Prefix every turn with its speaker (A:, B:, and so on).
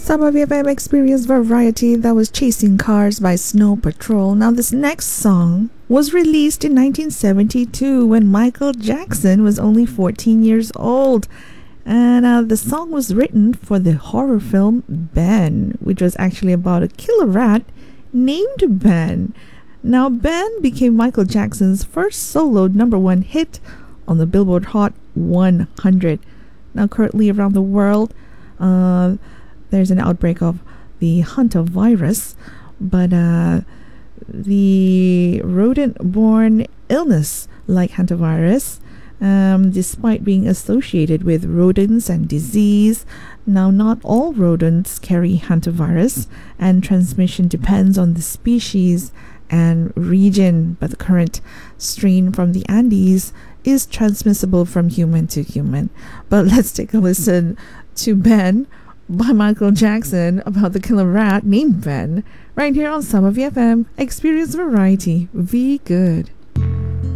A: Some of FM Experience Variety, that was Chasing Cars by Snow Patrol. Now this next song was released in 1972 when Michael Jackson was only 14 years old. And the song was written for the horror film Ben, which was actually about a killer rat named Ben. Now Ben became Michael Jackson's first solo #1 hit on the Billboard Hot 100. Now currently around the world, there's an outbreak of the hantavirus, but the rodent-borne illness like hantavirus, despite being associated with rodents and disease, now not all rodents carry hantavirus, and transmission depends on the species and region, but the current strain from the Andes is transmissible from human to human. But let's take a listen to Ben by Michael Jackson about the killer rat named Ben, right here on Summer FM Experience Variety. Be good.